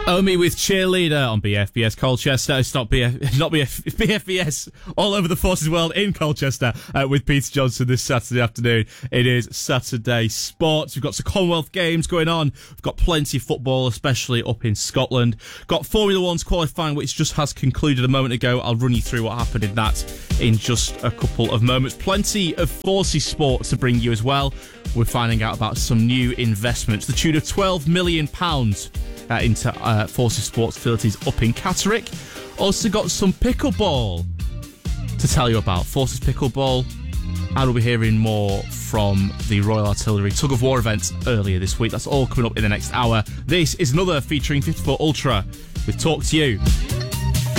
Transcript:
Omi with Cheerleader on BFBS Colchester. It's not BFBS all over the Forces world in Colchester with Peter Johnson this Saturday afternoon. It is Saturday Sports. We've got some Commonwealth Games going on. We've got plenty of football, especially up in Scotland. Got Formula One's qualifying, which just has concluded a moment ago. I'll run you through what happened in that in just a couple of moments. Plenty of Forces Sports to bring you as well. We're finding out about some new investments, the tune of £12 million into Forces Sports facilities up in Catterick. Also got some pickleball to tell you about. Forces pickleball. And we'll be hearing more from the Royal Artillery Tug of War event earlier this week. That's all coming up in the next hour. This is another featuring 54 Ultra with Talk to You.